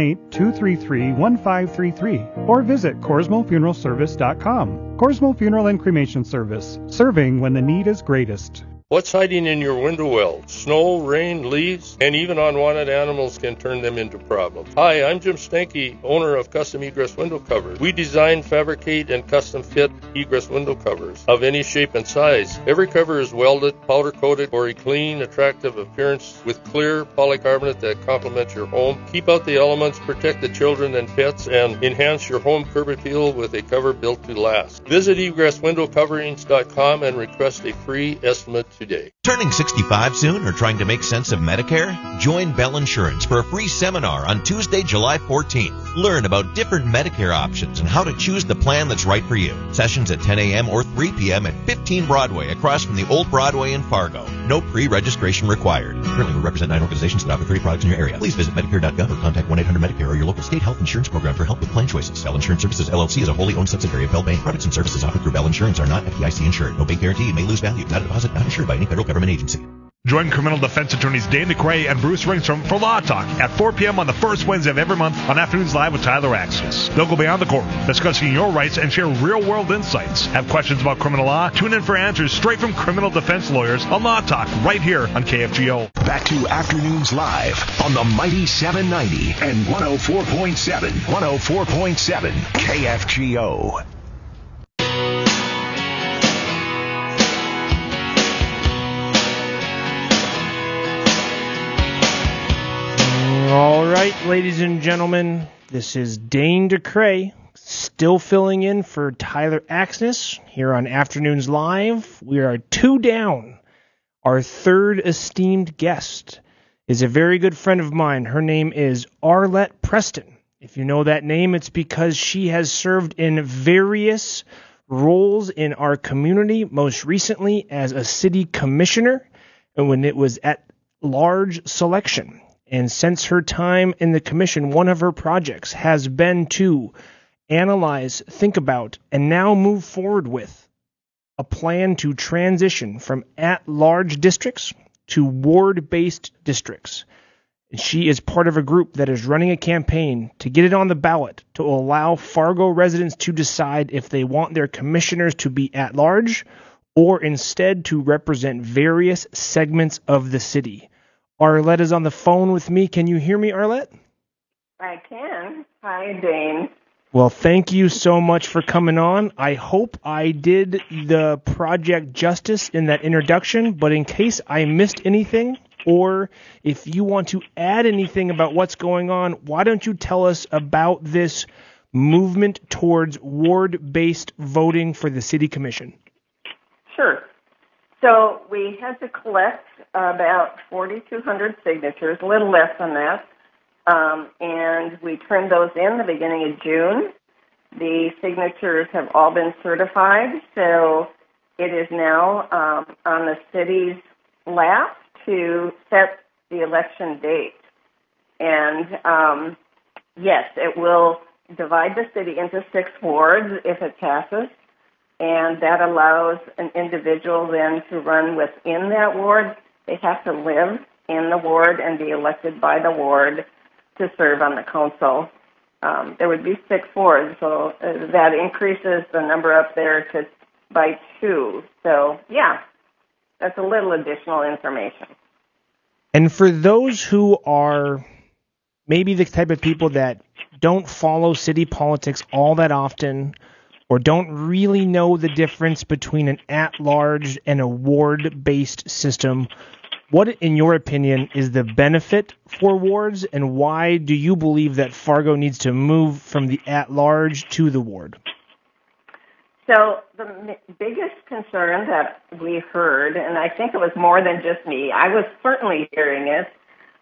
218-233-1533 or visit CorsmoFuneralService.com. Corsmo Funeral and Cremation Service, serving when the need is greatest. What's hiding in your window well? Snow, rain, leaves, and even unwanted animals can turn them into problems. Hi, I'm Jim Stanky, owner of Custom Egress Window Covers. We design, fabricate, and custom fit egress window covers of any shape and size. Every cover is welded, powder coated for a clean, attractive appearance with clear polycarbonate that complements your home. Keep out the elements, protect the children and pets, and enhance your home curb appeal with a cover built to last. Visit egresswindowcoverings.com and request a free estimate today. Turning 65 soon or trying to make sense of Medicare? Join Bell Insurance for a free seminar on Tuesday, July 14th. Learn about different Medicare options and how to choose the plan that's right for you. Sessions at 10 a.m. or 3 p.m. at 15 Broadway across from the Old Broadway in Fargo. No pre-registration required. Currently, we represent 9 organizations that offer 30 products in your area. Please visit Medicare.gov or contact 1-800-MEDICARE or your local state health insurance program for help with plan choices. Bell Insurance Services, LLC is a wholly owned subsidiary of Bell Bank. Products and services offered through Bell Insurance are not FDIC insured. No bank guarantee, may lose value. Not a deposit, not insured by any federal government agency. Join criminal defense attorneys Dane DeCray and Bruce Ringstrom for Law Talk at 4 p.m. on the first Wednesday of every month on Afternoons Live with Tyler Axis. They'll go beyond the court, discussing your rights and share real-world insights. Have questions about criminal law? Tune in for answers straight from criminal defense lawyers on Law Talk right here on KFGO. Back to Afternoons Live on the Mighty 790 and 104.7 KFGO. All right, ladies and gentlemen, this is Dane DeCray, still filling in for Tyler Axness here on Afternoons Live. We are 2 down. Our third esteemed guest is a very good friend of mine. Her name is Arlette Preston. If you know that name, it's because she has served in various roles in our community, most recently as a city commissioner, and when it was at large selection. And since her time in the commission, one of her projects has been to analyze, think about, and now move forward with a plan to transition from at-large districts to ward-based districts. And she is part of a group that is running a campaign to get it on the ballot to allow Fargo residents to decide if they want their commissioners to be at-large or instead to represent various segments of the city. Arlette is on the phone with me. Can you hear me, Arlette? I can. Hi, Dane. Well, thank you so much for coming on. I hope I did the project justice in that introduction, but in case I missed anything, or if you want to add anything about what's going on, why don't you tell us about this movement towards ward-based voting for the city commission? Sure. So we had to collect about 4,200 signatures, a little less than that, and we turned those in the beginning of June. The signatures have all been certified, so it is now on the city's lap to set the election date. And yes, it will divide the city into 6 wards if it passes. And that allows an individual then to run within that ward. They have to live in the ward and be elected by the ward to serve on the council. There would be 6 wards, so that increases the number up there by 2. So, yeah, that's a little additional information. And for those who are maybe the type of people that don't follow city politics all that often, or don't really know the difference between an at-large and a ward-based system, what, in your opinion, is the benefit for wards, and why do you believe that Fargo needs to move from the at-large to the ward? So the biggest concern that we heard, and I think it was more than just me, I was certainly hearing it,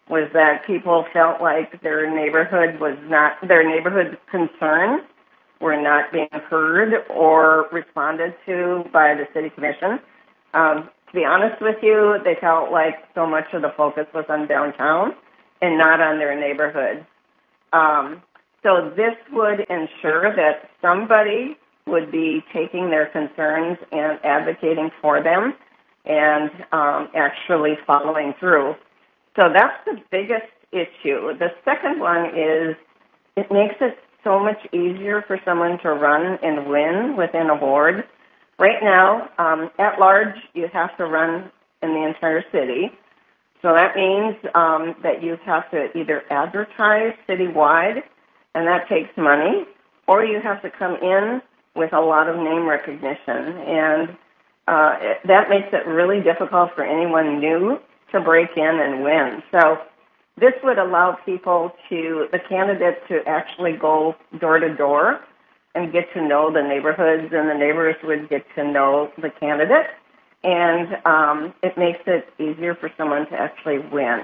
was that people felt like their neighborhood concerns were not being heard or responded to by the city commission. To be honest with you, they felt like so much of the focus was on downtown and not on their neighborhood. So this would ensure that somebody would be taking their concerns and advocating for them and actually following through. So that's the biggest issue. The second one is it makes it so much easier for someone to run and win within a ward. Right now, at large, you have to run in the entire city. So that means that you have to either advertise citywide, and that takes money, or you have to come in with a lot of name recognition. And that makes it really difficult for anyone new to break in and win. So this would allow the candidates to actually go door to door and get to know the neighborhoods, and the neighbors would get to know the candidate. And it makes it easier for someone to actually win.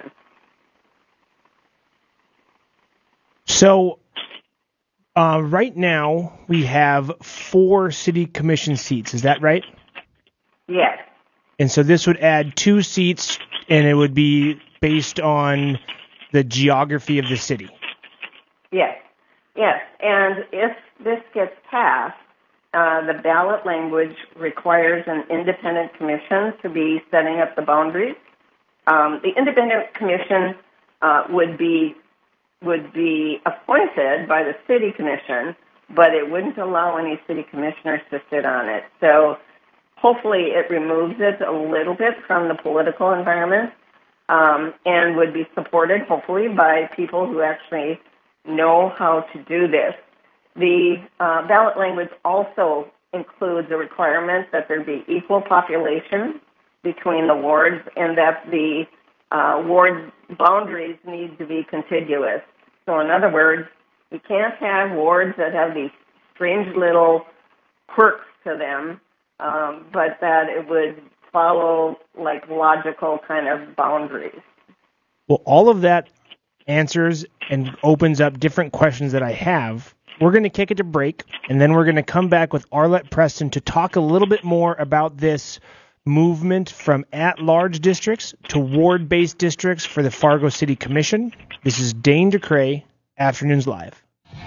So right now we have 4 city commission seats. Is that right? Yes. And so this would add 2 seats, and it would be based on the geography of the city. Yes. And if this gets passed, the ballot language requires an independent commission to be setting up the boundaries. The independent commission would be appointed by the city commission, but it wouldn't allow any city commissioners to sit on it. So hopefully it removes it a little bit from the political environment and would be supported, hopefully, by people who actually know how to do this. The ballot language also includes a requirement that there be equal population between the wards and that the ward boundaries need to be contiguous. So in other words, you can't have wards that have these strange little quirks to them, but that it would follow like logical kind of boundaries. Well, all of that answers and opens up different questions that I have. We're going to kick it to break, and then we're going to come back with Arlette Preston to talk a little bit more about this movement from at-large districts to ward-based districts for the Fargo City Commission. This is Dane DeCray, Afternoons Live.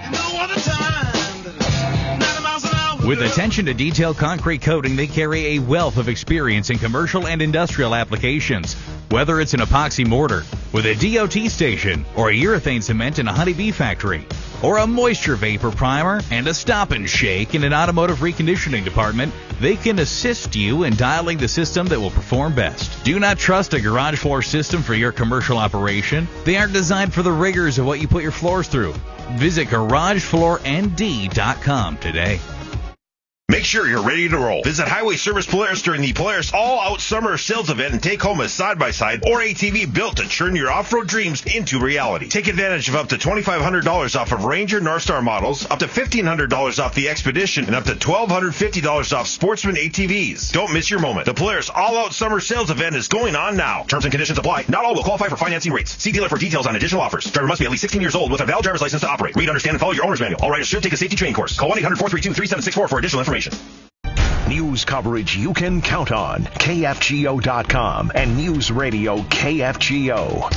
With attention to detail concrete coating, they carry a wealth of experience in commercial and industrial applications. Whether it's an epoxy mortar with a DOT station, or a urethane cement in a honeybee factory, or a moisture vapor primer and a stop and shake in an automotive reconditioning department, they can assist you in dialing the system that will perform best. Do not trust a garage floor system for your commercial operation. They aren't designed for the rigors of what you put your floors through. Visit GarageFloorND.com today. Make sure you're ready to roll. Visit Highway Service Polaris during the Polaris All-Out Summer Sales Event and take home a side-by-side or ATV built to turn your off-road dreams into reality. Take advantage of up to $2,500 off of Ranger Northstar models, up to $1,500 off the Expedition, and up to $1,250 off Sportsman ATVs. Don't miss your moment. The Polaris All-Out Summer Sales Event is going on now. Terms and conditions apply. Not all will qualify for financing rates. See dealer for details on additional offers. Driver must be at least 16 years old with a valid driver's license to operate. Read, understand, and follow your owner's manual. All riders should take a safety training course. Call 1-800-432-3764 for additional information. News coverage you can count on. KFGO.com and News Radio KFGO.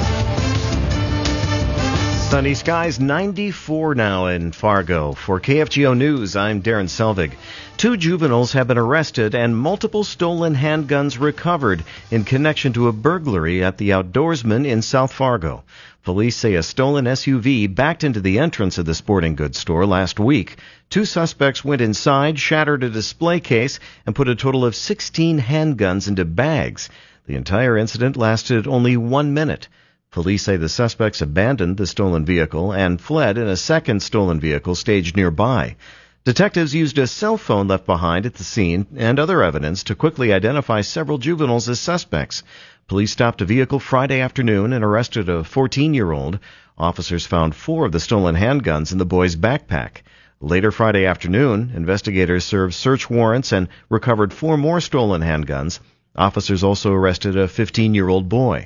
Sunny skies, 94 now in Fargo. For KFGO News, I'm Darren Selvig. 2 juveniles have been arrested and multiple stolen handguns recovered in connection to a burglary at the Outdoorsman in South Fargo. Police say a stolen SUV backed into the entrance of the sporting goods store last week. 2 suspects went inside, shattered a display case, and put a total of 16 handguns into bags. The entire incident lasted only 1 minute. Police say the suspects abandoned the stolen vehicle and fled in a second stolen vehicle staged nearby. Detectives used a cell phone left behind at the scene and other evidence to quickly identify several juveniles as suspects. Police stopped a vehicle Friday afternoon and arrested a 14-year-old. Officers found 4 of the stolen handguns in the boy's backpack. Later Friday afternoon, investigators served search warrants and recovered 4 more stolen handguns. Officers also arrested a 15-year-old boy.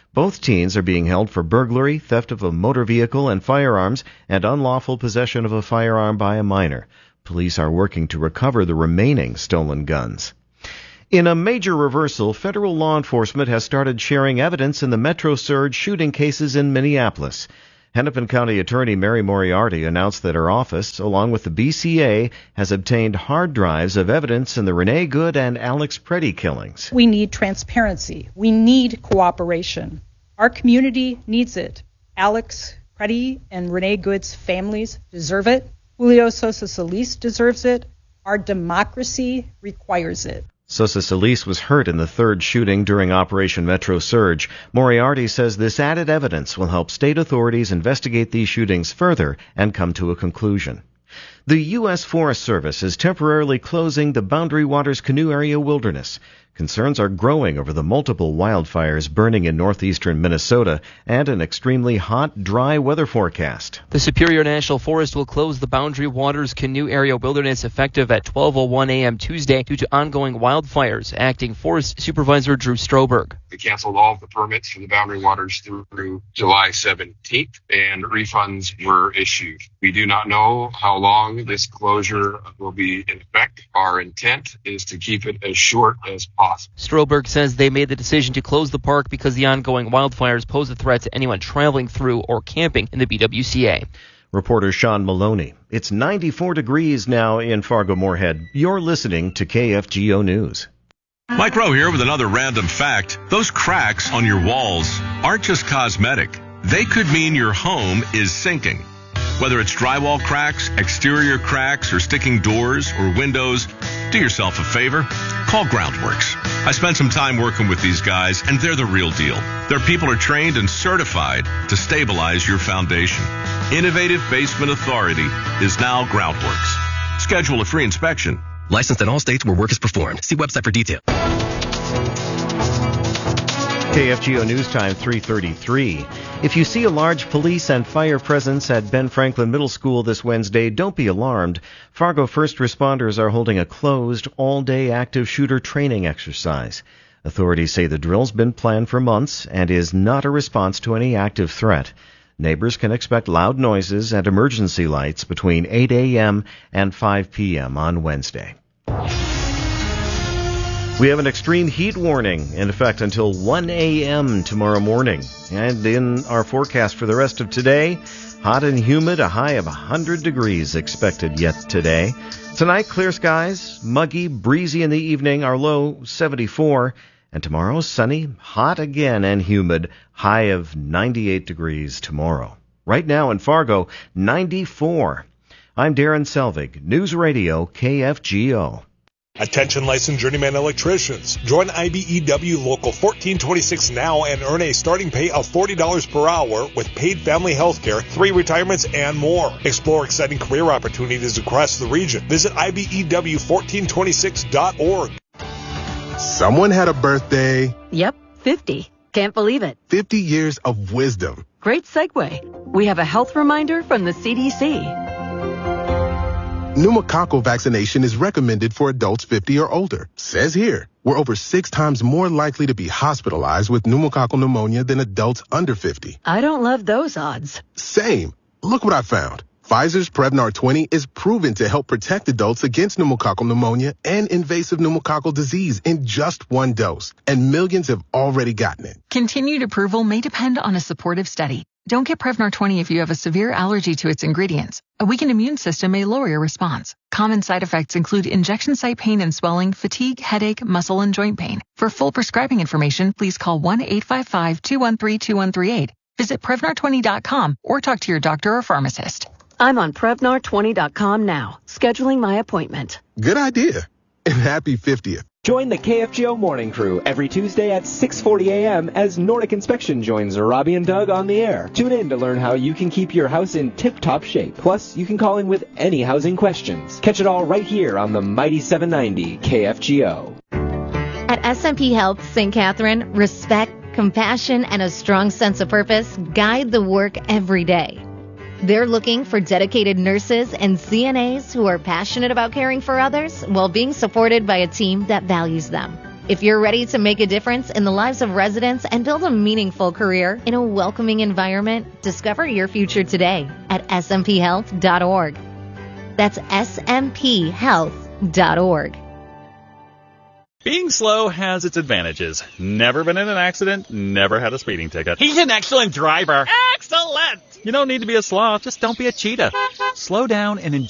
Both teens are being held for burglary, theft of a motor vehicle and firearms, and unlawful possession of a firearm by a minor. Police are working to recover the remaining stolen guns. In a major reversal, federal law enforcement has started sharing evidence in the Metro Surge shooting cases in Minneapolis. Hennepin County Attorney Mary Moriarty announced that her office, along with the BCA, has obtained hard drives of evidence in the Renee Good and Alex Preddy killings. We need transparency. We need cooperation. Our community needs it. Alex Preddy and Renee Good's families deserve it. Julio Sosa Solis deserves it. Our democracy requires it. Sosa Solis was hurt in the third shooting during Operation Metro Surge. Moriarty says this added evidence will help state authorities investigate these shootings further and come to a conclusion. The U.S. Forest Service is temporarily closing the Boundary Waters Canoe Area Wilderness. Concerns are growing over the multiple wildfires burning in northeastern Minnesota and an extremely hot, dry weather forecast. The Superior National Forest will close the Boundary Waters Canoe Area Wilderness effective at 12:01 a.m. Tuesday due to ongoing wildfires. Acting Forest Supervisor Drew Stroberg. We canceled all of the permits for the Boundary Waters through July 17th, and refunds were issued. We do not know how long this closure will be in effect. Our intent is to keep it as short as possible. Stroberg says they made the decision to close the park because the ongoing wildfires pose a threat to anyone traveling through or camping in the BWCA. Reporter Sean Maloney. It's 94 degrees now in Fargo-Moorhead. You're listening to KFGO News. Mike Rowe here with another random fact. Those cracks on your walls aren't just cosmetic. They could mean your home is sinking. Whether it's drywall cracks, exterior cracks, or sticking doors or windows, do yourself a favor. Call Groundworks. I spent some time working with these guys, and they're the real deal. Their people are trained and certified to stabilize your foundation. Innovative Basement Authority is now Groundworks. Schedule a free inspection. Licensed in all states where work is performed. See website for details. KFGO News Time 3:33. If you see a large police and fire presence at Ben Franklin Middle School this Wednesday, don't be alarmed. Fargo first responders are holding a closed, all-day active shooter training exercise. Authorities say the drill's been planned for months and is not a response to any active threat. Neighbors can expect loud noises and emergency lights between 8 a.m. and 5 p.m. on Wednesday. We have an extreme heat warning in effect until 1 a.m. tomorrow morning. And in our forecast for the rest of today, hot and humid, a high of 100 degrees expected yet today. Tonight, clear skies, muggy, breezy in the evening, our low 74. And tomorrow, sunny, hot again and humid, high of 98 degrees tomorrow. Right now in Fargo, 94. I'm Darren Selvig, News Radio KFGO. Attention licensed journeyman electricians. Join IBEW Local 1426 now and earn a starting pay of $40 per hour with paid family health care, 3 retirements, and more. Explore exciting career opportunities across the region. Visit IBEW1426.org. Someone had a birthday. Yep, 50. Can't believe it. 50 years of wisdom. Great segue. We have a health reminder from the CDC. Pneumococcal vaccination is recommended for adults 50 or older. Says here, we're over 6 times more likely to be hospitalized with pneumococcal pneumonia than adults under 50. I don't love those odds. Same. Look what I found. Pfizer's Prevnar 20 is proven to help protect adults against pneumococcal pneumonia and invasive pneumococcal disease in just 1 dose. And millions have already gotten it. Continued approval may depend on a supportive study. Don't get Prevnar 20 if you have a severe allergy to its ingredients. A weakened immune system may lower your response. Common side effects include injection site pain and swelling, fatigue, headache, muscle, and joint pain. For full prescribing information, please call 1-855-213-2138. Visit Prevnar20.com or talk to your doctor or pharmacist. I'm on Prevnar20.com now, scheduling my appointment. Good idea. And happy 50th. Join the KFGO Morning Crew every Tuesday at 6:40 a.m. as Nordic Inspection joins Robbie and Doug on the air. Tune in to learn how you can keep your house in tip-top shape. Plus, you can call in with any housing questions. Catch it all right here on the Mighty 790 KFGO. At SMP Health St. Catherine, respect, compassion, and a strong sense of purpose guide the work every day. They're looking for dedicated nurses and CNAs who are passionate about caring for others while being supported by a team that values them. If you're ready to make a difference in the lives of residents and build a meaningful career in a welcoming environment, discover your future today at smphhealth.org. That's smphhealth.org. Being slow has its advantages. Never been in an accident, never had a speeding ticket. He's an excellent driver. Excellent! You don't need to be a sloth, just don't be a cheetah. Slow down and enjoy